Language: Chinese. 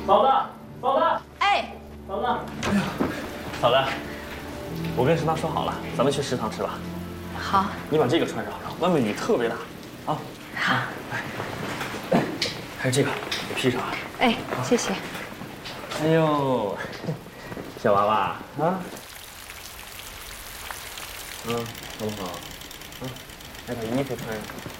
嫂子，嫂子， 哎， 嫂子，哎呀，嫂子，我跟食堂说好了，咱们去食堂吃吧。 好， 你把这个穿上，外面雨特别大，啊。 好。 来，还有这个，给披上。 哎，谢谢。 哎呦，小娃娃啊，好不好？啊，来把衣服穿上。